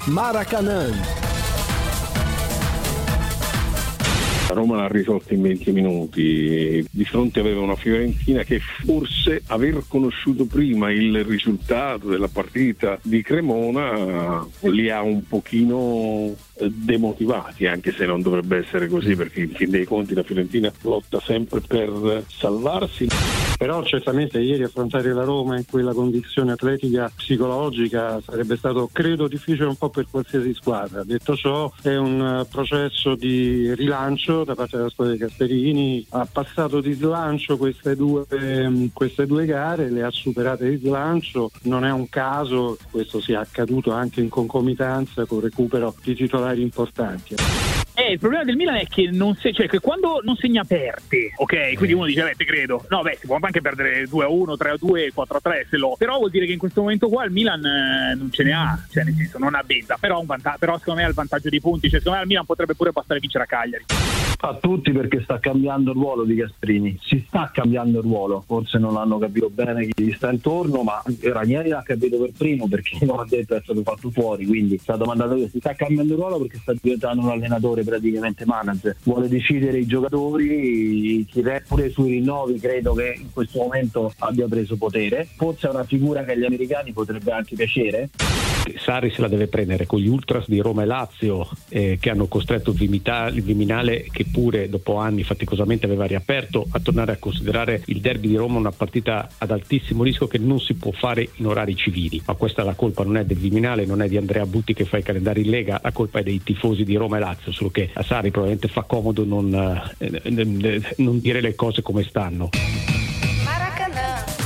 Maracanã. Roma l'ha risolta in 20 minuti, di fronte aveva una Fiorentina che forse aver conosciuto prima il risultato della partita di Cremona li ha un pochino demotivati, anche se non dovrebbe essere così, perché in fin dei conti la Fiorentina lotta sempre per salvarsi. Però certamente ieri affrontare la Roma in quella condizione atletica psicologica sarebbe stato, credo, difficile un po' per qualsiasi squadra. Detto ciò, è un processo di rilancio da parte della squadra dei Gasperini. Ha passato di slancio queste due gare, le ha superate di slancio. Non è un caso questo sia accaduto anche in concomitanza con il recupero di titolari importanti. Il problema del Milan è che che quando non segna perde, ok, quindi uno dice te credo, no si può anche perdere 2-1, 3-2, 4-3 se lo, però vuol dire che in questo momento qua il Milan non ce ne ha, cioè nel senso non ha benzza, però secondo me ha il vantaggio di punti, cioè secondo me il Milan potrebbe pure passare a vincere a Cagliari. A tutti, perché sta cambiando il ruolo di Gasperini, si sta cambiando il ruolo, forse non hanno capito bene chi gli sta intorno, ma Ranieri l'ha capito per primo, perché non ha detto è stato fatto fuori, quindi è stato mandato via. Si sta cambiando il ruolo perché sta diventando un allenatore praticamente manager, vuole decidere i giocatori, pure sui rinnovi credo che in questo momento abbia preso potere, forse è una figura che agli americani potrebbe anche piacere. Sarri se la deve prendere con gli ultras di Roma e Lazio che hanno costretto il Viminale, che pure dopo anni faticosamente aveva riaperto, a tornare a considerare il derby di Roma una partita ad altissimo rischio che non si può fare in orari civili. Ma questa la colpa non è del Viminale, non è di Andrea Butti che fa i calendari in Lega, la colpa è dei tifosi di Roma e Lazio, solo che a Sarri probabilmente fa comodo non dire le cose come stanno.